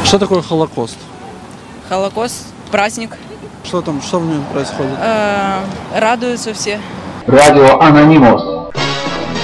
Что такое Холокост? Холокост, праздник. Что там, что в нем происходит? Радуются все. Радио Анонимус.